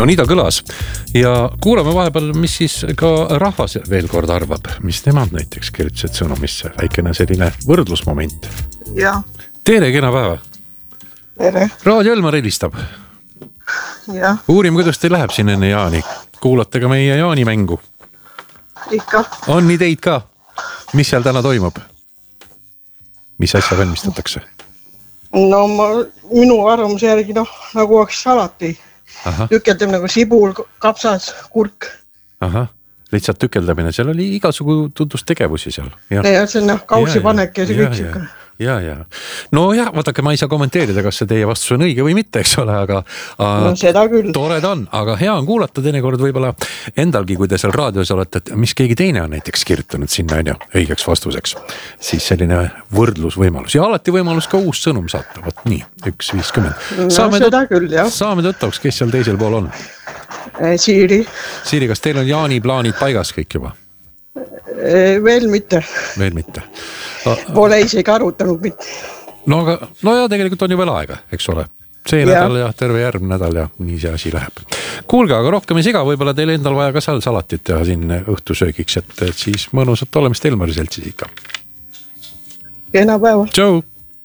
No nii ta kõlas ja kuulame vahepeal, mis siis ka rahvas veel kord arvab, mis nemad näiteks kirjutasid sõnumisse, väikene selline võrdlusmoment. Ja. Tere, kena päeva. Tere. Raadio Elmar helistab. Ja. Uurim, kuidas teil läheb siin enne Jaani. Kuulate ka meie Jaani mängu. Ikka. On nii teid ka? Mis seal täna toimub? Mis asja valmistatakse? No minu arvamuse järgi nagu oleks alati. Tükeldamine nagu sibul, kapsas, kurk. Aha, lihtsalt tükeldamine. Seal oli igasugu tutvustegevusi seal. Ja see on kausipanek ja see kõik siuke. Ja. No jah, vaadake, ma ei saa kommenteerida, kas see teie vastus on õige või mitte, eks ole, aga no seda küll. Tored on, aga hea on kuulata teinekord võib-olla endalgi, kui te seal raadios olete, et mis keegi teine on näiteks kirjutanud sinna õigeks vastuseks. Siis selline võrdlusvõimalus ja alati võimalus ka uus sõnum saata. Vot nii, 1.50. No seda küll, jah. Saame tuttavaks, kes seal teisel pool on? Siiri. Siiri, kas teil on Jaani plaanid paigas kõik juba? Veel mitte. Veel mitte. Pole isegi arutanud mitte. No ja tegelikult on ju veel aega, eks ole. See nädal ja terve järgmine nädal ja nii see asi läheb. Kuulge, aga rohkem ei siga, võib-olla teil endal vaja ka seal salatit teha siin õhtusöögiks, et siis mõnusat olemist Elmari seltsis ikka. Kena päeva. Tšau!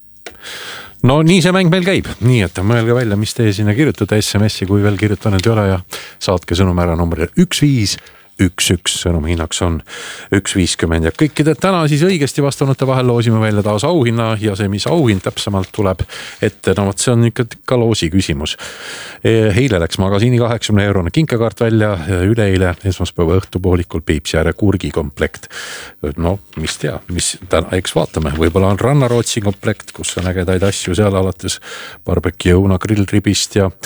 No nii see mäng meil käib, nii et mõelge välja, mis teie sinna kirjutada SMS-i, kui veel kirjutanud ei ole ja saatke sõnum ära numbrile 1511, sõnum hinnaks on 1.50 ja kõikide täna siis õigesti vastanute vahel loosime välja taas auhinna ja see, mis auhind täpsemalt tuleb ette, no see on ikka loosi küsimus. Eile läks magasiini 80 € kinkekaart välja ja üleeile esmaspäeva õhtupoolikul Peipsiääre kurgikomplekt. No, mis tea, täna, eks vaatame, võib-olla on Rannarootsi komplekt, kus on ägedaid asju seal alates barbeki õuna grillribist ja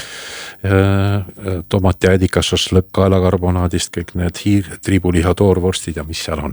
tomati ädikas šašlõkk kaelakarbonaadist, kõik need triibuliha toorvorstid ja mis seal on.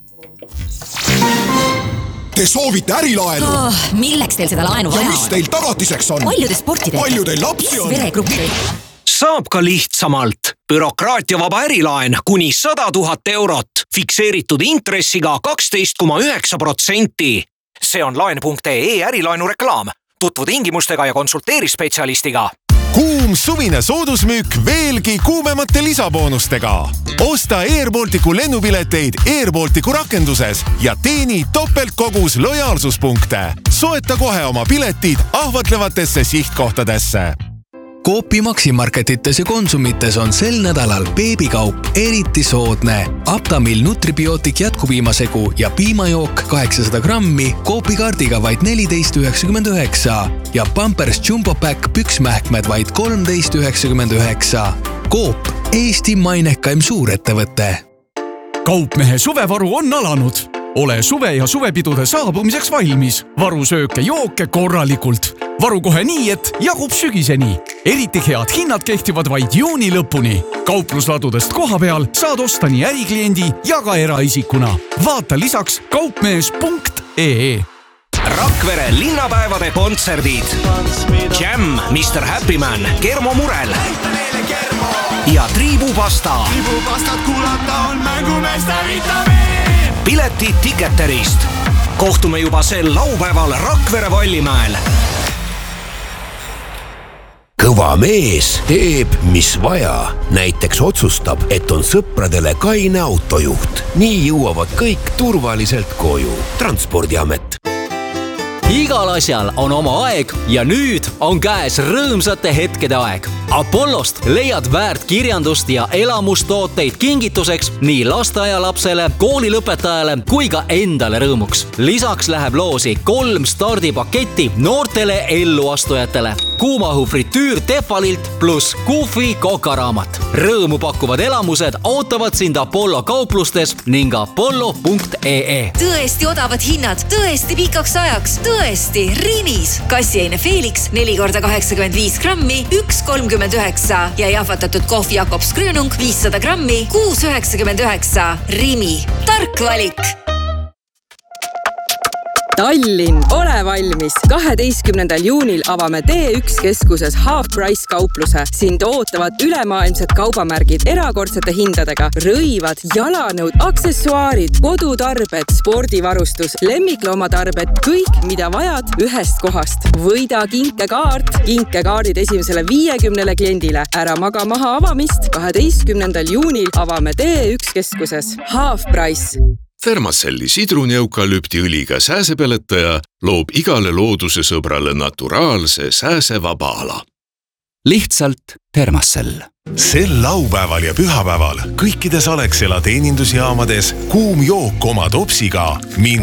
Te soovite ärilaenu? Milleks teil seda laenu vaja? Ja mis teil tagatiseks on? Palju te sporti teete? Palju teil lapsi on? Veregruppi. Saab ka lihtsamalt. Bürokraatiavaba ärilaen kuni 100 000 €. Fikseeritud intressiga 12,9%. See on laen.ee ärilaenu reklaam. Tutvu tingimustega ja konsulteeri spetsialistiga. Kuum suvine soodusmüük veelgi kuumemate lisaboonustega. Osta Airbalticu lennupileteid Airbalticu rakenduses ja teeni topeltkogus lojaalsuspunkte. Soeta kohe oma piletid ahvatlevatesse sihtkohtadesse. Coopi Maximarketites ja Konsumites on sel nädalal beebikaup eriti soodne. Aptamil Nutribiotik jätkupiimasegu ja piimajook 800 grammi Coopi kaardiga vaid 14,99 ja Pampers Jumbo Pack püksmähkmed vaid 13,99. Coop, Eesti mainekaim suurettevõte. Kaupmehe suvevaru on alanud. Ole suve ja suvepidude saabumiseks valmis. Varu sööke jooke korralikult. Varu kohe nii, et jagub sügiseni. Eriti head hinnad kehtivad vaid juuni lõpuni. Kauplusladudest koha peal saad osta nii ärikliendi ja ka eraisikuna. Vaata lisaks kaupmees.ee. Rakvere linnapäevade kontserdid. Jam, Mr. Happy Man, Kermo Murel ja Triibupasta. Triibupastat kuulata on mängumeeste vitamin. Piletid Ticketerist. Kohtume juba sel laupäeval Rakvere Vallimäel. Kõva mees teeb, mis vaja. Näiteks otsustab, et on sõpradele kaine autojuht. Nii jõuavad kõik turvaliselt koju. Transpordiamet. Igal asjal on oma aeg ja nüüd on käes rõõmsate hetkede aeg. Apollost leiad väärt kirjandust ja elamustooteid kingituseks nii lasteaialapsele, koolilõpetajale kui ka endale rõõmuks. Lisaks läheb loosi 3 stardipaketti noortele elluastujatele. Kuumahu fritüür Tefalilt pluss Kufi kokaraamat. Rõõmu pakkuvad elamused ootavad sind Apollo kauplustes ning apollo.ee. Tõesti odavad hinnad, tõesti pikaks ajaks, tõesti Rimis. Kassiaine Felix 4x85 grammi 1,39 ja jahvatatud kohv Jakobs Grönung 500 grammi 6,99. Rimi. Tark valik. Tallinn, ole valmis! 12. juunil avame T1 keskuses Half Price kaupluse. Sind ootavad ülemaailmsed kaubamärgid erakordsete hindadega. Rõivad, jalanõud, aksessuaarid, kodutarbed, spordivarustus, lemmikloomatarbed, kõik, mida vajad ühest kohast. Võida kinkekaart, kinkekaardid esimesele 50 kliendile. Ära maga maha avamist. 12. juunil avame T1 keskuses Half Price. Thermacelli sidruneukalüptiõliga sääsepeletaja loob igale looduse sõbrale naturaalse sääsevaba ala. Lihtsalt Thermacell. Sel laupäeval ja pühapäeval kõikides Alexela teenindusjaamades kuum jook oma topsiga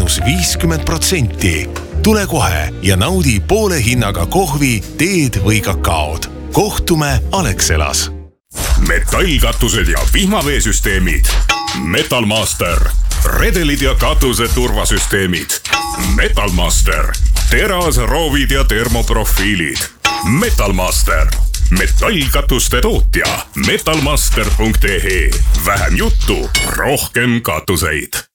-50%. Tule kohe ja naudi poole hinnaga kohvi, teed või kakaod. Kohtume Alexelas. Metallkatused ja vihmaveesüsteemid. Metalmaster. Redelid ja katuse turvasüsteemid. Metalmaster. Terasroovid ja termoprofiilid. Metalmaster. Metallkatuste tootja. Metalmaster.ee. Vähem juttu, rohkem katuseid.